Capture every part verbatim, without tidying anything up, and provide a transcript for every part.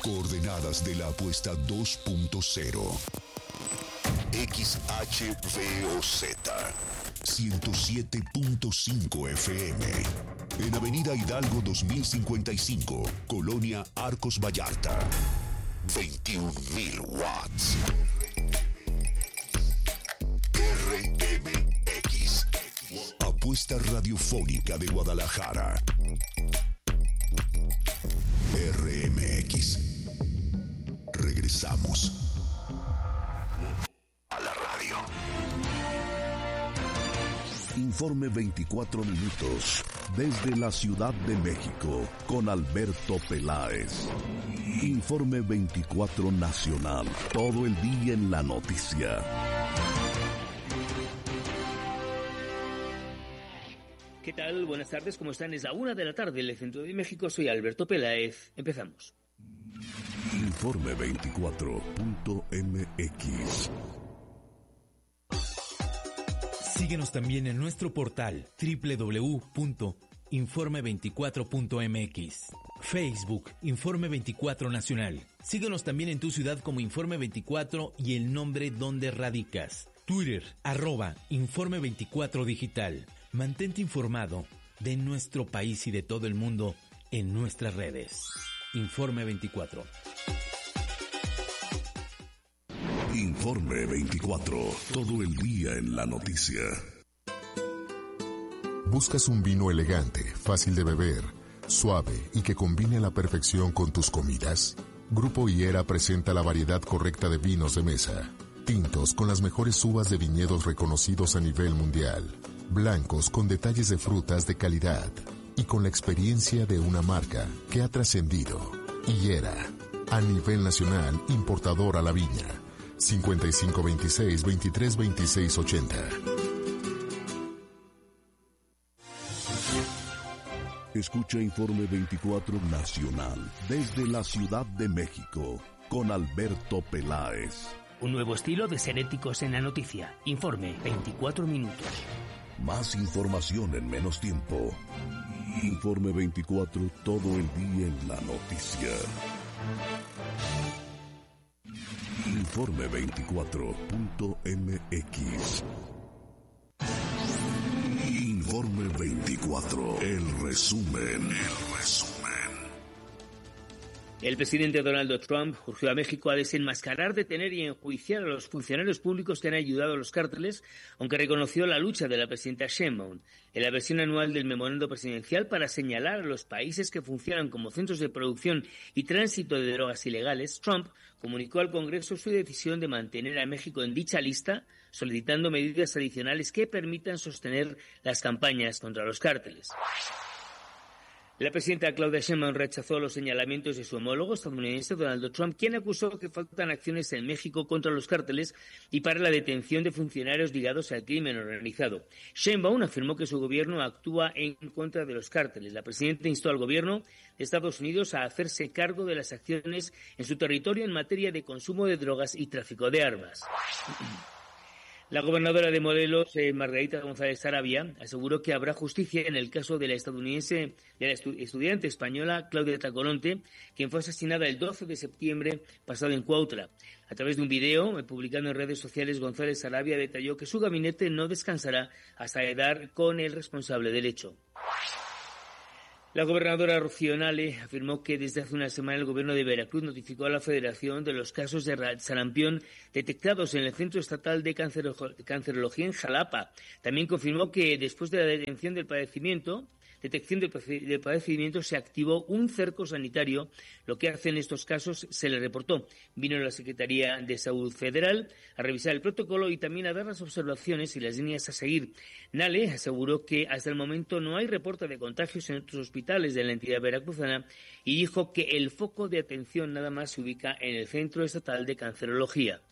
Coordenadas de la apuesta dos punto cero. X H V O Z ciento siete punto cinco F M. En Avenida Hidalgo dos mil cincuenta y cinco, Colonia Arcos Vallarta. veintiún mil watts. R M X. Apuesta radiofónica de Guadalajara. R M X. Regresamos a la radio. Informe veinticuatro minutos desde la Ciudad de México con Alberto Peláez. Informe veinticuatro Nacional, todo el día en la noticia. ¿Qué tal? Buenas tardes, ¿cómo están? Es la una de la tarde en el centro de México. Soy Alberto Peláez. Empezamos. Informe veinticuatro punto M X. Síguenos también en nuestro portal doble u doble u doble u punto informe veinticuatro punto m x. Facebook, Informe veinticuatro Nacional. Síguenos también en tu ciudad como Informe veinticuatro y el nombre donde radicas. Twitter, arroba Informe veinticuatro Digital. Mantente informado de nuestro país y de todo el mundo en nuestras redes. Informe veinticuatro. Informe veinticuatro. Todo el día en la noticia. ¿Buscas un vino elegante, fácil de beber, suave y que combine a la perfección con tus comidas? Grupo Higuera presenta la variedad correcta de vinos de mesa. Tintos con las mejores uvas de viñedos reconocidos a nivel mundial. Blancos con detalles de frutas de calidad y con la experiencia de una marca que ha trascendido. Higuera, a nivel nacional, importador a la viña. cincuenta y cinco veintiséis, veintitrés veintiséis ochenta. Escucha Informe veinticuatro Nacional desde la Ciudad de México con Alberto Peláez. Un nuevo estilo de ser éticos en la noticia. Informe veinticuatro minutos. Más información en menos tiempo. Informe veinticuatro, todo el día en la noticia. Informe veinticuatro punto M X. Informe veinticuatro, el resumen, el resumen. El presidente Donald Trump urgió a México a desenmascarar, detener y enjuiciar a los funcionarios públicos que han ayudado a los cárteles, aunque reconoció la lucha de la presidenta Sheinbaum. En la versión anual del memorando presidencial para señalar a los países que funcionan como centros de producción y tránsito de drogas ilegales, Trump comunicó al Congreso su decisión de mantener a México en dicha lista, solicitando medidas adicionales que permitan sostener las campañas contra los cárteles. La presidenta Claudia Sheinbaum rechazó los señalamientos de su homólogo estadounidense Donald Trump, quien acusó que faltan acciones en México contra los cárteles y para la detención de funcionarios ligados al crimen organizado. Sheinbaum afirmó que su gobierno actúa en contra de los cárteles. La presidenta instó al gobierno de Estados Unidos a hacerse cargo de las acciones en su territorio en materia de consumo de drogas y tráfico de armas. La gobernadora de Morelos, eh, Margarita González Sarabia, aseguró que habrá justicia en el caso de la estadounidense, de la estu- estudiante española Claudia Tacoronte, quien fue asesinada el doce de septiembre pasado en Cuautla. A través de un video eh, publicado en redes sociales, González Sarabia detalló que su gabinete no descansará hasta dar con el responsable del hecho. La gobernadora Rocío Nale afirmó que desde hace una semana el gobierno de Veracruz notificó a la Federación de los casos de sarampión detectados en el Centro Estatal de Cancerología en Jalapa. También confirmó que después de la detención del padecimiento, detección del padecimiento se activó un cerco sanitario. Lo que hace en estos casos se le reportó. Vino la Secretaría de Salud Federal a revisar el protocolo y también a dar las observaciones y las líneas a seguir. Nale aseguró que hasta el momento no hay reporte de contagios en otros hospitales de la entidad veracruzana y dijo que el foco de atención nada más se ubica en el Centro Estatal de Cancerología.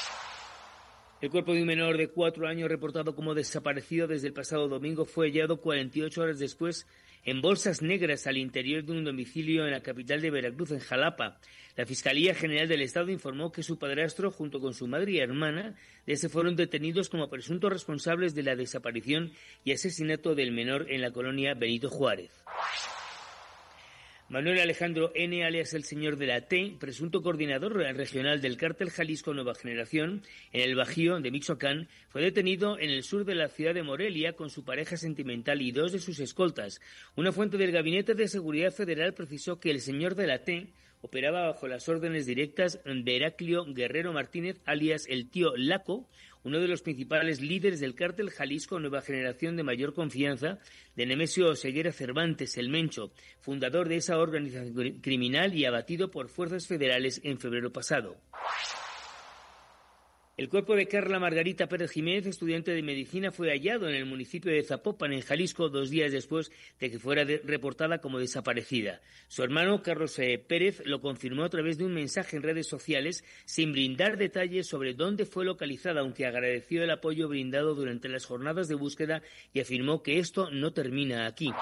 El cuerpo de un menor de cuatro años reportado como desaparecido desde el pasado domingo fue hallado cuarenta y ocho horas después en bolsas negras al interior de un domicilio en la capital de Veracruz, en Jalapa. La Fiscalía General del Estado informó que su padrastro, junto con su madre y hermana, se fueron detenidos como presuntos responsables de la desaparición y asesinato del menor en la colonia Benito Juárez. Manuel Alejandro N., alias el Señor de la T., presunto coordinador regional del cártel Jalisco Nueva Generación, en el Bajío de Michoacán, fue detenido en el sur de la ciudad de Morelia con su pareja sentimental y dos de sus escoltas. Una fuente del Gabinete de Seguridad Federal precisó que el Señor de la T operaba bajo las órdenes directas de Heraclio Guerrero Martínez, alias el Tío Laco, uno de los principales líderes del cártel Jalisco Nueva Generación de mayor confianza, de Nemesio Ceguera Cervantes, el Mencho, fundador de esa organización criminal y abatido por fuerzas federales en febrero pasado. El cuerpo de Carla Margarita Pérez Jiménez, estudiante de medicina, fue hallado en el municipio de Zapopan, en Jalisco, dos días después de que fuera de- reportada como desaparecida. Su hermano, Carlos eh, Pérez, lo confirmó a través de un mensaje en redes sociales, sin brindar detalles sobre dónde fue localizada, aunque agradeció el apoyo brindado durante las jornadas de búsqueda y afirmó que esto no termina aquí.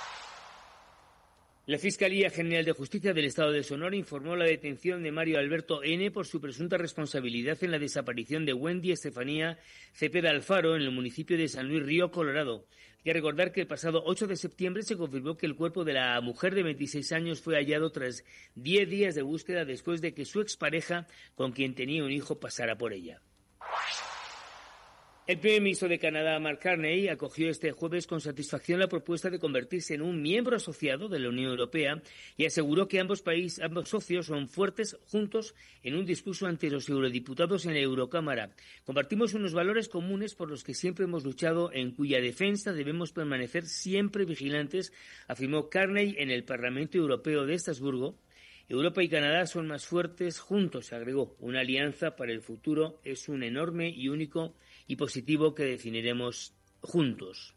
La Fiscalía General de Justicia del Estado de Sonora informó la detención de Mario Alberto N. por su presunta responsabilidad en la desaparición de Wendy Estefanía Cepeda Alfaro en el municipio de San Luis Río, Colorado. Hay que recordar que el pasado ocho de septiembre se confirmó que el cuerpo de la mujer de veintiséis años fue hallado tras diez días de búsqueda después de que su expareja, con quien tenía un hijo, pasara por ella. El primer ministro de Canadá, Mark Carney, acogió este jueves con satisfacción la propuesta de convertirse en un miembro asociado de la Unión Europea y aseguró que ambos países, ambos socios son fuertes juntos en un discurso ante los eurodiputados en la Eurocámara. Compartimos unos valores comunes por los que siempre hemos luchado, en cuya defensa debemos permanecer siempre vigilantes, afirmó Carney en el Parlamento Europeo de Estrasburgo. Europa y Canadá son más fuertes juntos, agregó. Una alianza para el futuro es un enorme y único y positivo que definiremos juntos.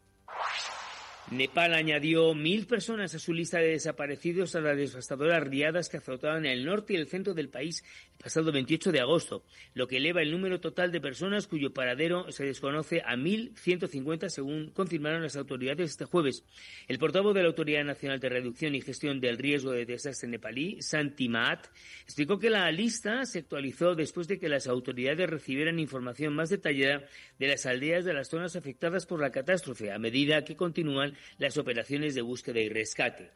Nepal añadió mil personas a su lista de desaparecidos a las devastadoras riadas que azotaron el norte y el centro del país el pasado veintiocho de agosto, lo que eleva el número total de personas cuyo paradero se desconoce a mil ciento cincuenta, según confirmaron las autoridades este jueves. El portavoz de la Autoridad Nacional de Reducción y Gestión del Riesgo de Desastre nepalí, Santi Mahat, explicó que la lista se actualizó después de que las autoridades recibieran información más detallada de las aldeas de las zonas afectadas por la catástrofe, a medida que continúan las operaciones de búsqueda y rescate.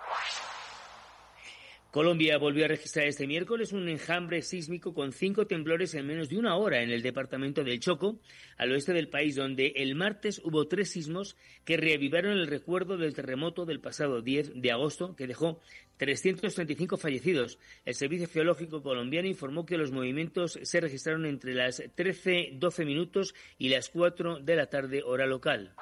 Colombia volvió a registrar este miércoles un enjambre sísmico con cinco temblores en menos de una hora en el departamento del Chocó, al oeste del país, donde el martes hubo tres sismos que reavivaron el recuerdo del terremoto del pasado diez de agosto, que dejó trescientos treinta y cinco fallecidos. El Servicio Geológico colombiano informó que los movimientos se registraron entre las trece doce minutos y las cuatro de la tarde, hora local.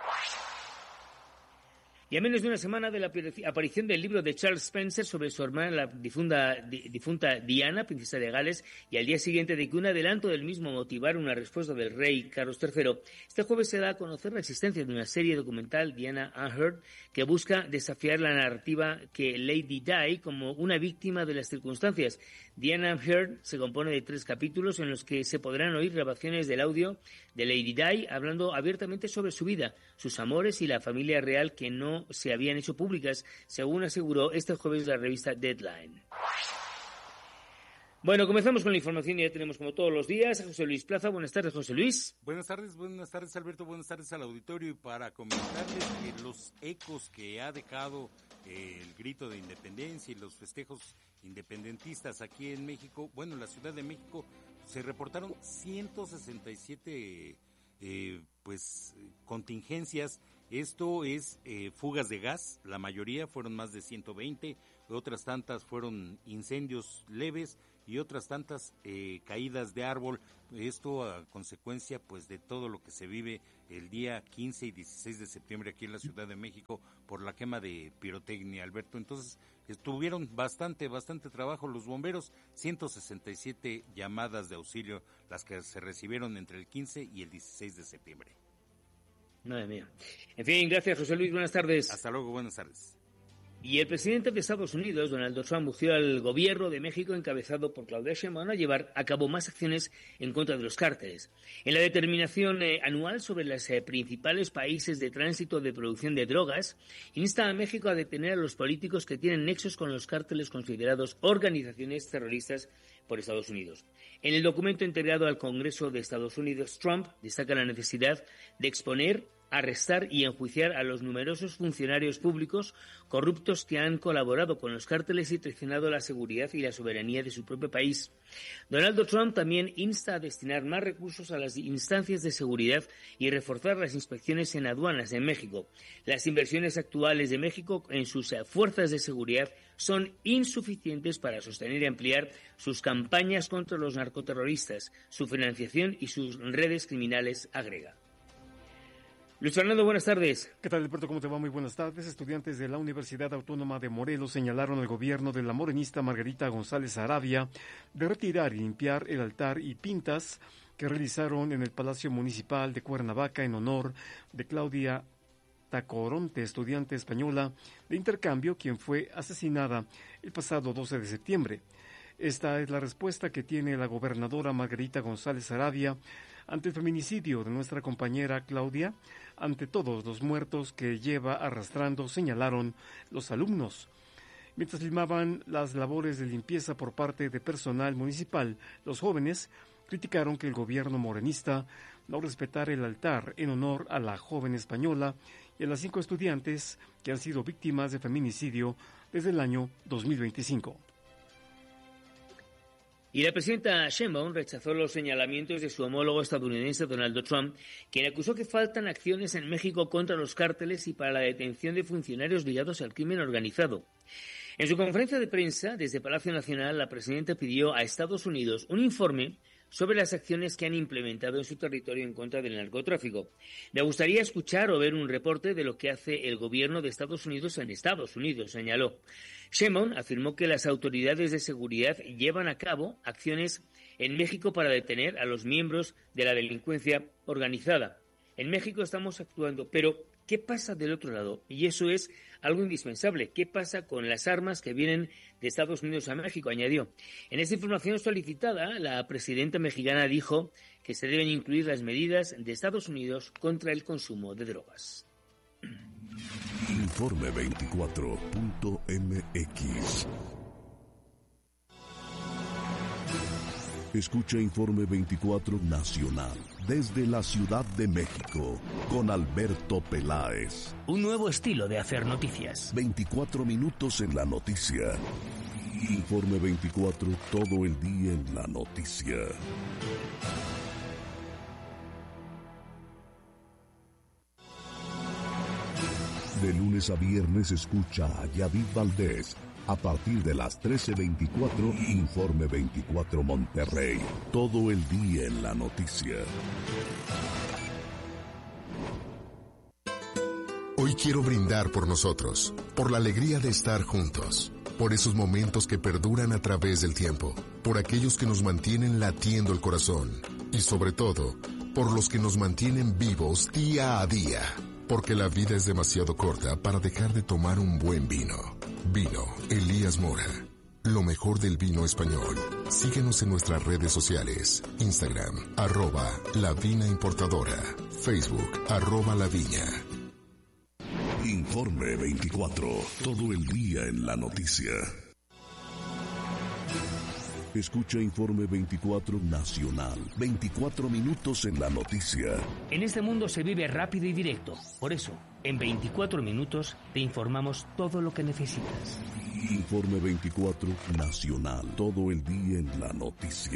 Y a menos de una semana de la aparición del libro de Charles Spencer sobre su hermana, la difunta, difunta Diana, princesa de Gales, y al día siguiente de que un adelanto del mismo motivara una respuesta del rey Carlos tercero, este jueves se da a conocer la existencia de una serie documental, Diana Unheard, que busca desafiar la narrativa que Lady Di como una víctima de las circunstancias. Diana Unheard se compone de tres capítulos en los que se podrán oír grabaciones del audio de Lady Di hablando abiertamente sobre su vida, sus amores y la familia real que no se habían hecho públicas, según aseguró este jueves la revista Deadline. Bueno, comenzamos con la información y ya tenemos, como todos los días, a José Luis Plaza. Buenas tardes, José Luis. Buenas tardes, buenas tardes, Alberto, buenas tardes al auditorio, y para comentarles que los ecos que ha dejado eh, el grito de independencia y los festejos independentistas aquí en México, bueno, en la Ciudad de México, se reportaron ciento sesenta y siete eh, pues contingencias. Esto es eh, fugas de gas, la mayoría fueron más de ciento veinte, otras tantas fueron incendios leves y otras tantas eh, caídas de árbol. Esto a consecuencia pues de todo lo que se vive el día quince y dieciséis de septiembre aquí en la Ciudad de México por la quema de pirotecnia, Alberto. Entonces estuvieron bastante, bastante trabajo los bomberos, ciento sesenta y siete llamadas de auxilio las que se recibieron entre el quince y el dieciséis de septiembre. Madre mía. En fin, gracias, José Luis. Buenas tardes. Hasta luego, buenas tardes. Y el presidente de Estados Unidos, Donald Trump, urgió al gobierno de México, encabezado por Claudia Sheinbaum, a llevar a cabo más acciones en contra de los cárteles. En la determinación eh, anual sobre los eh, principales países de tránsito de producción de drogas, insta a México a detener a los políticos que tienen nexos con los cárteles considerados organizaciones terroristas por Estados Unidos. En el documento entregado al Congreso de Estados Unidos, Trump destaca la necesidad de exponer arrestar y enjuiciar a los numerosos funcionarios públicos corruptos que han colaborado con los cárteles y traicionado la seguridad y la soberanía de su propio país. Donald Trump también insta a destinar más recursos a las instancias de seguridad y reforzar las inspecciones en aduanas en México. Las inversiones actuales de México en sus fuerzas de seguridad son insuficientes para sostener y ampliar sus campañas contra los narcoterroristas, su financiación y sus redes criminales, agrega. Luis Fernando, buenas tardes. ¿Qué tal, Alberto? ¿Cómo te va? Muy buenas tardes. Estudiantes de la Universidad Autónoma de Morelos señalaron al gobierno de la morenista Margarita González Arabia de retirar y limpiar el altar y pintas que realizaron en el Palacio Municipal de Cuernavaca en honor de Claudia Tacoronte, estudiante española de intercambio, quien fue asesinada el pasado doce de septiembre. Esta es la respuesta que tiene la gobernadora Margarita González Arabia ante el feminicidio de nuestra compañera Claudia, ante todos los muertos que lleva arrastrando, señalaron los alumnos. Mientras limaban las labores de limpieza por parte de personal municipal, los jóvenes criticaron que el gobierno morenista no respetara el altar en honor a la joven española y a las cinco estudiantes que han sido víctimas de feminicidio desde el año dos mil veinticinco. Y la presidenta Sheinbaum rechazó los señalamientos de su homólogo estadounidense Donald Trump, quien acusó que faltan acciones en México contra los cárteles y para la detención de funcionarios ligados al crimen organizado. En su conferencia de prensa desde Palacio Nacional, la presidenta pidió a Estados Unidos un informe sobre las acciones que han implementado en su territorio en contra del narcotráfico. Me gustaría escuchar o ver un reporte de lo que hace el gobierno de Estados Unidos en Estados Unidos, señaló. Sheinbaum afirmó que las autoridades de seguridad llevan a cabo acciones en México para detener a los miembros de la delincuencia organizada. En México estamos actuando, pero ¿qué pasa del otro lado? Y eso es algo indispensable. ¿Qué pasa con las armas que vienen de Estados Unidos a México?, añadió. En esta información solicitada, la presidenta mexicana dijo que se deben incluir las medidas de Estados Unidos contra el consumo de drogas. Informe veinticuatro punto m x. Escucha Informe veinticuatro Nacional desde la Ciudad de México con Alberto Peláez. Un nuevo estilo de hacer noticias. veinticuatro minutos en la noticia. Informe veinticuatro, todo el día en la noticia. De lunes a viernes escucha a Yadid Valdés. A partir de las trece veinticuatro, Informe veinticuatro Monterrey. Todo el día en la noticia. Hoy quiero brindar por nosotros, por la alegría de estar juntos, por esos momentos que perduran a través del tiempo, por aquellos que nos mantienen latiendo el corazón y sobre todo, por los que nos mantienen vivos día a día. Porque la vida es demasiado corta para dejar de tomar un buen vino. Vino Elías Mora. Lo mejor del vino español. Síguenos en nuestras redes sociales. Instagram, arroba La Vina Importadora. Facebook, arroba La Viña. Informe veinticuatro. Todo el día en la noticia. Escucha Informe veinticuatro Nacional. veinticuatro minutos en la noticia. En este mundo se vive rápido y directo. Por eso, en veinticuatro minutos te informamos todo lo que necesitas. Informe veinticuatro Nacional. Todo el día en la noticia.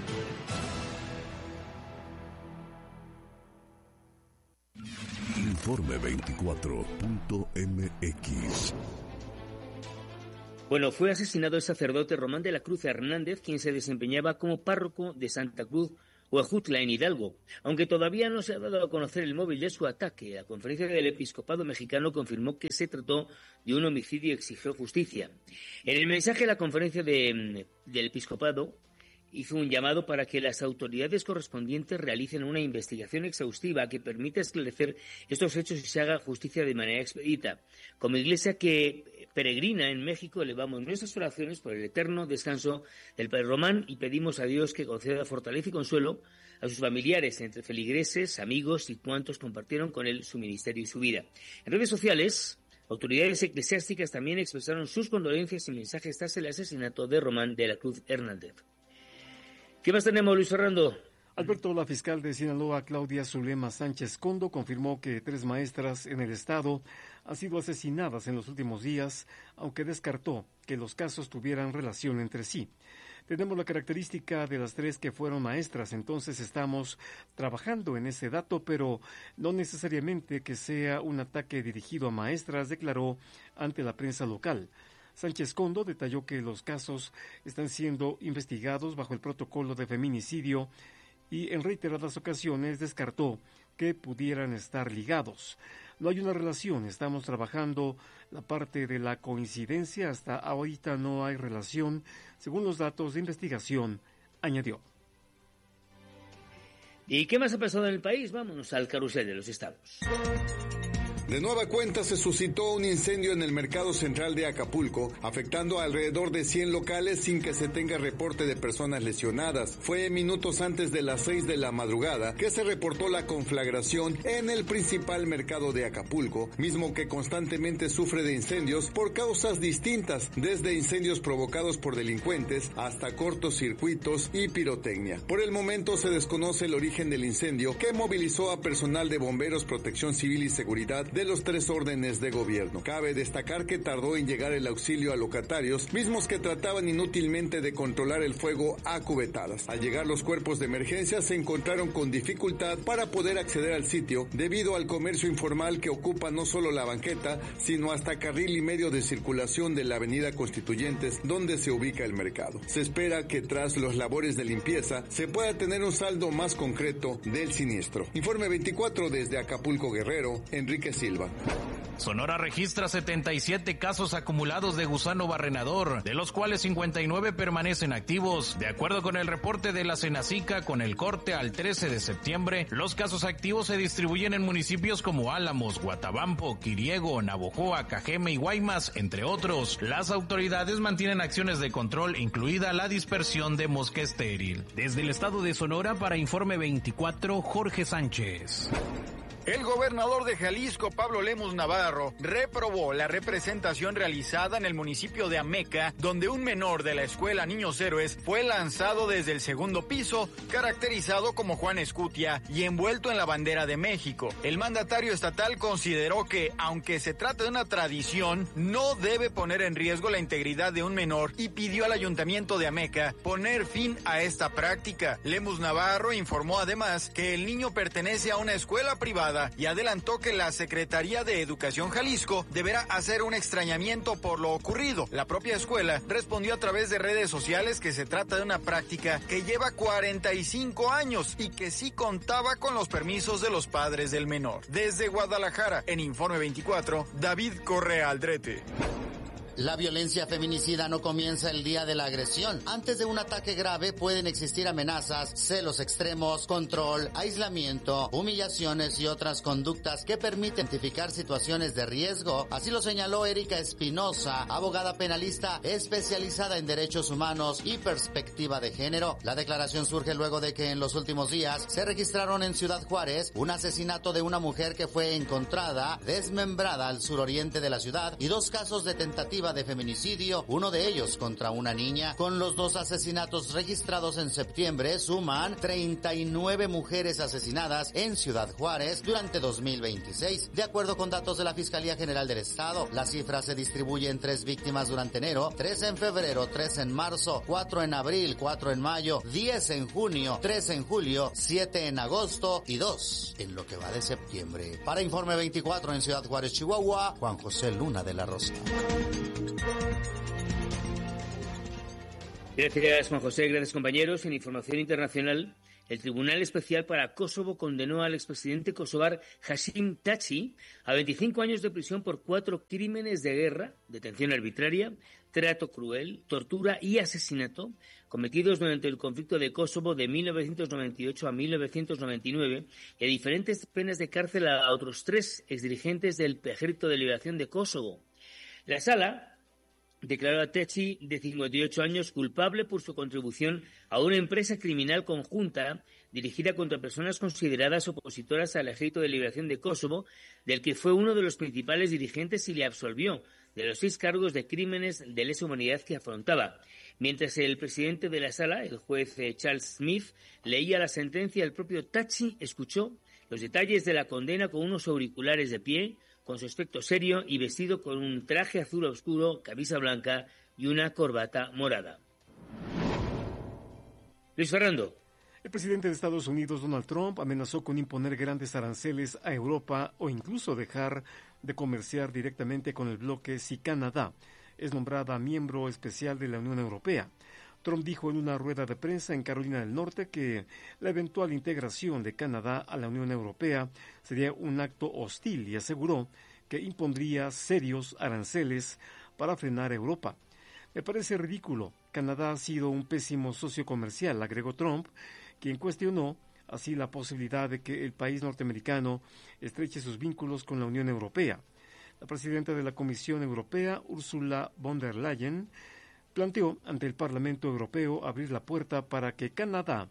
Informe veinticuatro punto m x. Bueno, fue asesinado el sacerdote Román de la Cruz Hernández, quien se desempeñaba como párroco de Santa Cruz Huejutla, en Hidalgo. Aunque todavía no se ha dado a conocer el móvil de su ataque, la Conferencia del Episcopado Mexicano confirmó que se trató de un homicidio y exigió justicia. En el mensaje, la Conferencia de, del Episcopado hizo un llamado para que las autoridades correspondientes realicen una investigación exhaustiva que permita esclarecer estos hechos y se haga justicia de manera expedita. Como iglesia que peregrina en México, elevamos nuestras oraciones por el eterno descanso del Padre Román y pedimos a Dios que conceda fortaleza y consuelo a sus familiares, entre feligreses, amigos y cuantos compartieron con él su ministerio y su vida. En redes sociales, autoridades eclesiásticas también expresaron sus condolencias y mensajes tras el asesinato de Román de la Cruz Hernández. ¿Qué más tenemos, Luis Fernando? Alberto, la fiscal de Sinaloa, Claudia Zulema Sánchez Condo, confirmó que tres maestras en el estado han sido asesinadas en los últimos días, aunque descartó que los casos tuvieran relación entre sí. Tenemos la característica de las tres que fueron maestras, entonces estamos trabajando en ese dato, pero no necesariamente que sea un ataque dirigido a maestras, declaró ante la prensa local. Sánchez Condo detalló que los casos están siendo investigados bajo el protocolo de feminicidio y en reiteradas ocasiones descartó que pudieran estar ligados. No hay una relación, estamos trabajando la parte de la coincidencia, hasta ahorita no hay relación, según los datos de investigación, añadió. ¿Y qué más ha pasado en el país? Vámonos al carrusel de los estados. De nueva cuenta se suscitó un incendio en el mercado central de Acapulco, afectando a alrededor de cien locales sin que se tenga reporte de personas lesionadas. Fue minutos antes de las seis de la madrugada que se reportó la conflagración en el principal mercado de Acapulco, mismo que constantemente sufre de incendios por causas distintas, desde incendios provocados por delincuentes hasta cortocircuitos y pirotecnia. Por el momento se desconoce el origen del incendio, que movilizó a personal de bomberos, protección civil y seguridad de los tres órdenes de gobierno. Cabe destacar que tardó en llegar el auxilio a locatarios, mismos que trataban inútilmente de controlar el fuego a cubetadas. Al llegar los cuerpos de emergencia se encontraron con dificultad para poder acceder al sitio debido al comercio informal que ocupa no solo la banqueta, sino hasta carril y medio de circulación de la avenida Constituyentes, donde se ubica el mercado. Se espera que tras los labores de limpieza se pueda tener un saldo más concreto del siniestro. Informe veinticuatro desde Acapulco, Guerrero, Enrique Silva. Sonora registra setenta y siete casos acumulados de gusano barrenador, de los cuales cincuenta y nueve permanecen activos. De acuerdo con el reporte de la Senacica, con el corte al trece de septiembre, los casos activos se distribuyen en municipios como Álamos, Guatabampo, Quiriego, Navojoa, Cajeme y Guaymas, entre otros. Las autoridades mantienen acciones de control, incluida la dispersión de mosca estéril. Desde el estado de Sonora, para Informe veinticuatro, Jorge Sánchez. El gobernador de Jalisco, Pablo Lemus Navarro, reprobó la representación realizada en el municipio de Ameca, donde un menor de la escuela Niños Héroes fue lanzado desde el segundo piso, caracterizado como Juan Escutia y envuelto en la bandera de México. El mandatario estatal consideró que, aunque se trata de una tradición, no debe poner en riesgo la integridad de un menor y pidió al ayuntamiento de Ameca poner fin a esta práctica. Lemus Navarro informó además que el niño pertenece a una escuela privada y adelantó que la Secretaría de Educación Jalisco deberá hacer un extrañamiento por lo ocurrido. La propia escuela respondió a través de redes sociales que se trata de una práctica que lleva cuarenta y cinco años y que sí contaba con los permisos de los padres del menor. Desde Guadalajara, en Informe veinticuatro, David Correa Aldrete. La violencia feminicida no comienza el día de la agresión. Antes de un ataque grave pueden existir amenazas, celos extremos, control, aislamiento, humillaciones y otras conductas que permiten identificar situaciones de riesgo. Así lo señaló Erika Espinosa, abogada penalista especializada en derechos humanos y perspectiva de género. La declaración surge luego de que en los últimos días se registraron en Ciudad Juárez un asesinato de una mujer que fue encontrada desmembrada al suroriente de la ciudad y dos casos de tentativa de feminicidio, uno de ellos contra una niña. Con los dos asesinatos registrados en septiembre, suman treinta y nueve mujeres asesinadas en Ciudad Juárez durante dos mil veintiséis. De acuerdo con datos de la Fiscalía General del Estado, la cifra se distribuye en tres víctimas durante enero, tres en febrero, tres en marzo, cuatro en abril, cuatro en mayo, diez en junio, tres en julio, siete en agosto y dos en lo que va de septiembre. Para Informe veinticuatro en Ciudad Juárez, Chihuahua, Juan José Luna de la Rosa. Gracias, Juan José. Gracias, compañeros. En información internacional, el Tribunal Especial para Kosovo condenó al expresidente kosovar Hashim Thaçi a veinticinco años de prisión por cuatro crímenes de guerra, detención arbitraria, trato cruel, tortura y asesinato cometidos durante el conflicto de Kosovo de mil novecientos noventa y ocho a mil novecientos noventa y nueve y a diferentes penas de cárcel a otros tres exdirigentes del Ejército de Liberación de Kosovo. La Sala declaró a Thaçi, de cincuenta y ocho años, culpable por su contribución a una empresa criminal conjunta dirigida contra personas consideradas opositoras al Ejército de Liberación de Kosovo, del que fue uno de los principales dirigentes y le absolvió de los seis cargos de crímenes de lesa humanidad que afrontaba. Mientras el presidente de la sala, el juez Charles Smith, leía la sentencia, el propio Tachi escuchó los detalles de la condena con unos auriculares de pie, con su aspecto serio y vestido con un traje azul oscuro, camisa blanca y una corbata morada. Luis Fernando. El presidente de Estados Unidos, Donald Trump, amenazó con imponer grandes aranceles a Europa o incluso dejar de comerciar directamente con el bloque si Canadá es nombrada miembro especial de la Unión Europea. Trump dijo en una rueda de prensa en Carolina del Norte que la eventual integración de Canadá a la Unión Europea sería un acto hostil y aseguró que impondría serios aranceles para frenar a Europa. Me parece ridículo. Canadá ha sido un pésimo socio comercial, agregó Trump, quien cuestionó así la posibilidad de que el país norteamericano estreche sus vínculos con la Unión Europea. La presidenta de la Comisión Europea, Ursula von der Leyen, planteó ante el Parlamento Europeo abrir la puerta para que Canadá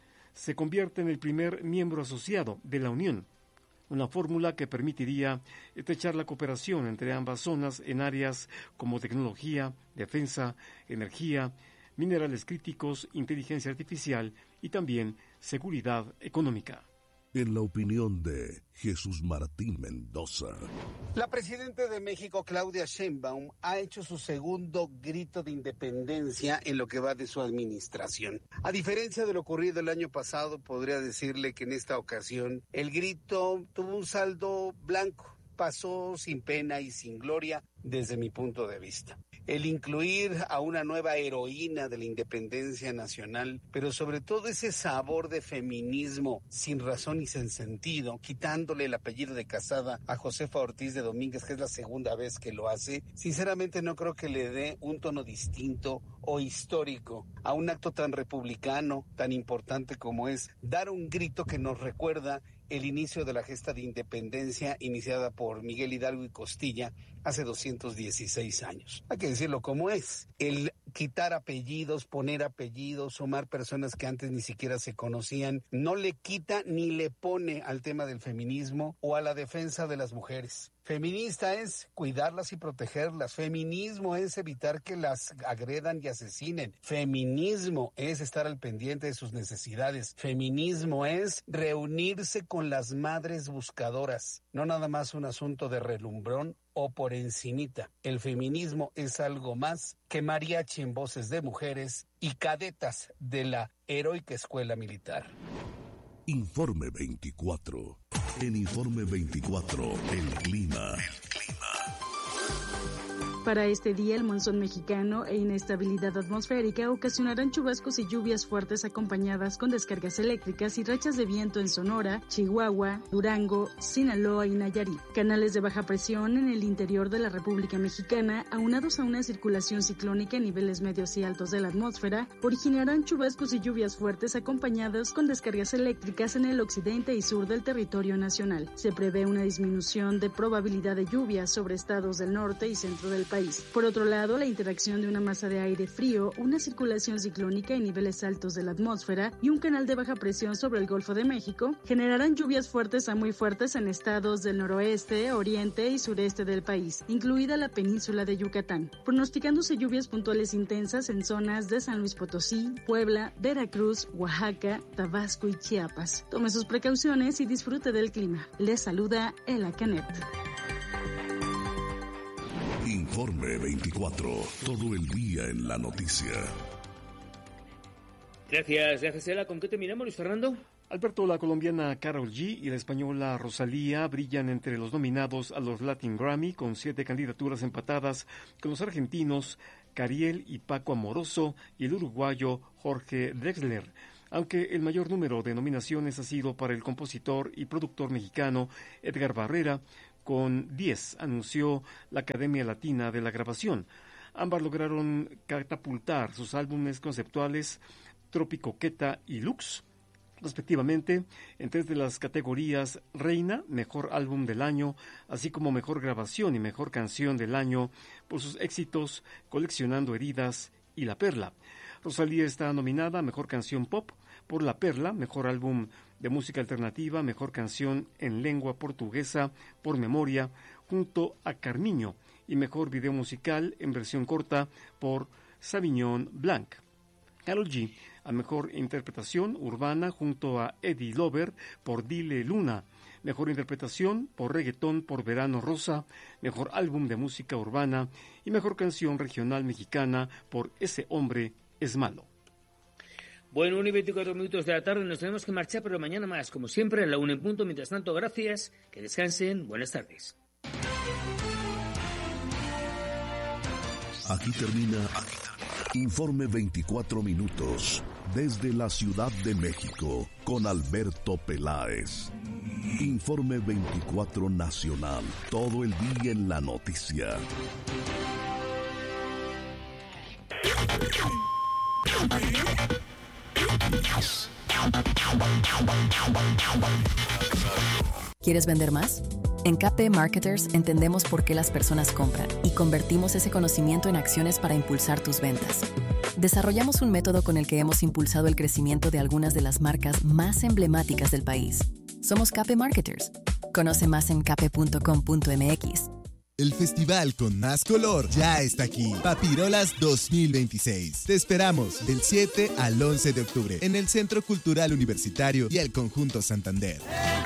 se convierta en el primer miembro asociado de la Unión, una fórmula que permitiría estrechar la cooperación entre ambas zonas en áreas como tecnología, defensa, energía, minerales críticos, inteligencia artificial y también seguridad económica. En la opinión de Jesús Martín Mendoza. La presidenta de México, Claudia Sheinbaum, ha hecho su segundo grito de independencia en lo que va de su administración. A diferencia de lo ocurrido el año pasado, podría decirle que en esta ocasión el grito tuvo un saldo blanco. Pasó sin pena y sin gloria desde mi punto de vista. El incluir a una nueva heroína de la independencia nacional, pero sobre todo ese sabor de feminismo sin razón y sin sentido, quitándole el apellido de casada a Josefa Ortiz de Domínguez, que es la segunda vez que lo hace, sinceramente no creo que le dé un tono distinto o histórico a un acto tan republicano, tan importante como es dar un grito que nos recuerda el inicio de la gesta de independencia iniciada por Miguel Hidalgo y Costilla hace doscientos dieciséis años. Hay que decirlo como es. El quitar apellidos, poner apellidos, sumar personas que antes ni siquiera se conocían, no le quita ni le pone al tema del feminismo o a la defensa de las mujeres. Feminista es cuidarlas y protegerlas. Feminismo es evitar que las agredan y asesinen. Feminismo es estar al pendiente de sus necesidades. Feminismo es reunirse con las madres buscadoras. No nada más un asunto de relumbrón o por encimita. El feminismo es algo más que mariachi en voces de mujeres y cadetas de la heroica escuela militar. Informe veinticuatro. En Informe veinticuatro, el clima. El clima. Para este día, el monzón mexicano e inestabilidad atmosférica ocasionarán chubascos y lluvias fuertes acompañadas con descargas eléctricas y rachas de viento en Sonora, Chihuahua, Durango, Sinaloa y Nayarit. Canales de baja presión en el interior de la República Mexicana, aunados a una circulación ciclónica en niveles medios y altos de la atmósfera, originarán chubascos y lluvias fuertes acompañadas con descargas eléctricas en el occidente y sur del territorio nacional. Se prevé una disminución de probabilidad de lluvias sobre estados del norte y centro del país. Por otro lado, la interacción de una masa de aire frío, una circulación ciclónica en niveles altos de la atmósfera y un canal de baja presión sobre el Golfo de México generarán lluvias fuertes a muy fuertes en estados del noroeste, oriente y sureste del país, incluida la península de Yucatán, pronosticándose lluvias puntuales intensas en zonas de San Luis Potosí, Puebla, Veracruz, Oaxaca, Tabasco y Chiapas. Tome sus precauciones y disfrute del clima. Les saluda Ela Canet. Informe veinticuatro, todo el día en la noticia. Gracias, gracias, Ela. ¿Con qué terminamos, Luis Fernando? Alberto, la colombiana Karol G y la española Rosalía brillan entre los nominados a los Latin Grammy con siete candidaturas empatadas con los argentinos Cariel y Paco Amoroso y el uruguayo Jorge Drexler. Aunque el mayor número de nominaciones ha sido para el compositor y productor mexicano Edgar Barrera, con diez, anunció la Academia Latina de la Grabación. Ambas lograron catapultar sus álbumes conceptuales Tropicoqueta y Lux, respectivamente, en tres de las categorías Reina, Mejor Álbum del Año, así como Mejor Grabación y Mejor Canción del Año, por sus éxitos Coleccionando Heridas y La Perla. Rosalía está nominada a Mejor Canción Pop por La Perla, Mejor Álbum de Música Alternativa, Mejor Canción en Lengua Portuguesa por Memoria, junto a Carmiño, y Mejor Video Musical en versión corta por Sauvignon Blanc. Karol G a Mejor Interpretación Urbana junto a Eddie Lover por Dile Luna. Mejor Interpretación por Reggaetón por Verano Rosa. Mejor Álbum de Música Urbana y Mejor Canción Regional Mexicana por Ese Hombre es Malo. Bueno, una y veinticuatro minutos de la tarde, nos tenemos que marchar, pero mañana más, como siempre, en la una en punto. Mientras tanto, gracias, que descansen, buenas tardes. Aquí termina Informe veinticuatro minutos, desde la Ciudad de México, con Alberto Peláez. Informe veinticuatro Nacional, todo el día en la noticia. ¿Quieres vender más? En K P Marketers entendemos por qué las personas compran y convertimos ese conocimiento en acciones para impulsar tus ventas. Desarrollamos un método con el que hemos impulsado el crecimiento de algunas de las marcas más emblemáticas del país. Somos K P Marketers. Conoce más en k p punto com punto m x. El festival con más color ya está aquí. Papirolas dos mil veintiséis. Te esperamos del siete al once de octubre en el Centro Cultural Universitario y el Conjunto Santander.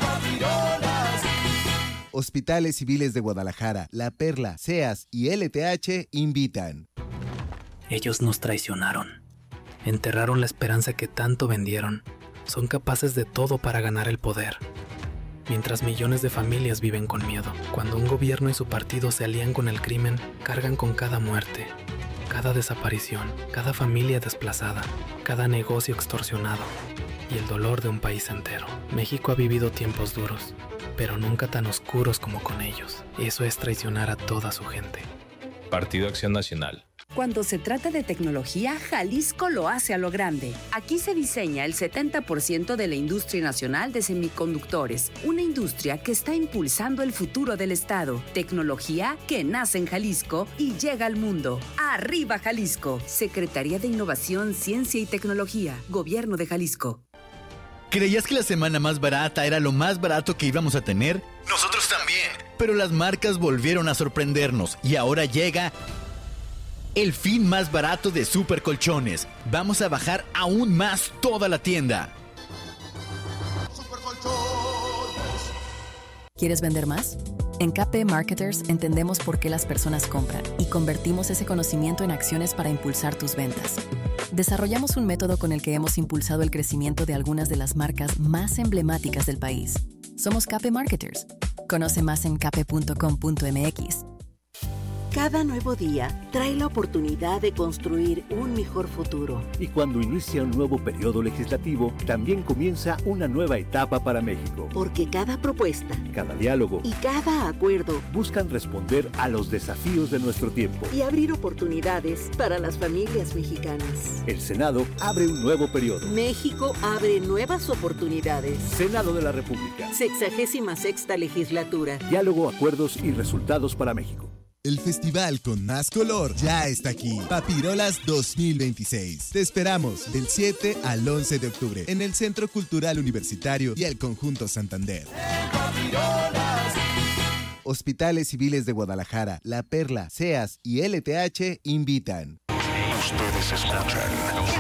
Hospitales Civiles de Guadalajara, La Perla, C E A S y L T H invitan. Ellos nos traicionaron. Enterraron la esperanza que tanto vendieron. Son capaces de todo para ganar el poder. Mientras millones de familias viven con miedo. Cuando un gobierno y su partido se alían con el crimen, cargan con cada muerte, cada desaparición, cada familia desplazada, cada negocio extorsionado y el dolor de un país entero. México ha vivido tiempos duros, pero nunca tan oscuros como con ellos. Eso es traicionar a toda su gente. Partido Acción Nacional. Cuando se trata de tecnología, Jalisco lo hace a lo grande. Aquí se diseña el setenta por ciento de la industria nacional de semiconductores, una industria que está impulsando el futuro del estado. Tecnología que nace en Jalisco y llega al mundo. ¡Arriba Jalisco! Secretaría de Innovación, Ciencia y Tecnología, Gobierno de Jalisco. ¿Creías que la semana más barata era lo más barato que íbamos a tener? Nosotros también. Pero las marcas volvieron a sorprendernos y ahora llega el fin más barato de Super Colchones. Vamos a bajar aún más toda la tienda. ¿Quieres vender más? En K P Marketers entendemos por qué las personas compran y convertimos ese conocimiento en acciones para impulsar tus ventas. Desarrollamos un método con el que hemos impulsado el crecimiento de algunas de las marcas más emblemáticas del país. Somos K P Marketers. Conoce más en k p punto com punto m x. Cada nuevo día trae la oportunidad de construir un mejor futuro. Y cuando inicia un nuevo periodo legislativo, también comienza una nueva etapa para México. Porque cada propuesta, cada diálogo y cada acuerdo buscan responder a los desafíos de nuestro tiempo y abrir oportunidades para las familias mexicanas. El Senado abre un nuevo periodo. México abre nuevas oportunidades. Senado de la República. Sexagésima sexta legislatura. Diálogo, acuerdos y resultados para México. El festival con más color ya está aquí. Papirolas dos mil veintiséis. Te esperamos del siete al once de octubre en el Centro Cultural Universitario y el Conjunto Santander. Hospitales Civiles de Guadalajara, La Perla, C E A S y L T H invitan. Ustedes escuchan